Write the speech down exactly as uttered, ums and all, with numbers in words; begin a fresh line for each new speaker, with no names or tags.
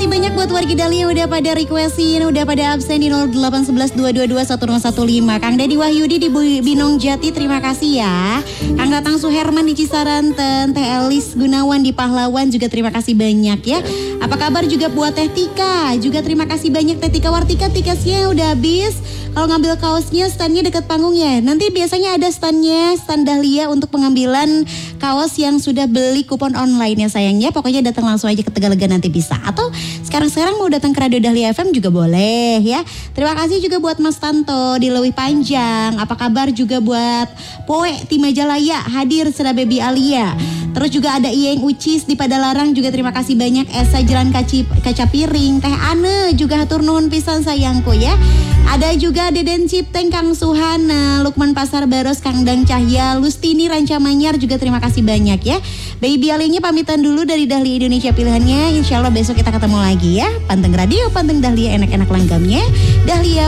banyak buat warga Dahlia yang udah pada requestin, udah pada absen di nol delapan satu satu dua dua dua satu nol satu lima. Kang Dedi Wahyudi di Binong Jati, terima kasih ya. Kang Tatang Suherman di Cisaranten, Teh Elis Gunawan di Pahlawan juga terima kasih banyak ya. Apa kabar juga buat Teh Tika, juga terima kasih banyak Teh Tika Wartika, tikasnya udah habis. Kalau ngambil kaosnya standnya dekat panggung ya. Nanti biasanya ada standnya, stand Dahlia untuk pengambilan kaos yang sudah beli kupon online ya sayangnya. Pokoknya datang langsung aja ke Tegalega nanti bisa. Atau sekarang-sekarang mau datang ke Radio Dahlia F M juga boleh ya. Terima kasih juga buat Mas Tanto di Leuwi Panjang. Apa kabar juga buat Poe di Majalaya hadir serta Baby Alia. Terus juga ada Iyeng Ucis di Padalarang juga terima kasih banyak. Esa Jalan Kaci, Kaca Piring, Teh Ane juga hatur nuhun pisan sayangku ya. Ada juga Deden Cipteng, Kang Suhana, Lukman Pasar Baros, Kang Dang Cahya, Lustini Ranca Manyar juga terima kasih banyak ya. Baby Alinya pamitan dulu dari Dahlia Indonesia pilihannya. Insya Allah besok kita ketemu lagi ya. Panteng Radio, Panteng Dahlia, enak-enak langgamnya. Dahlia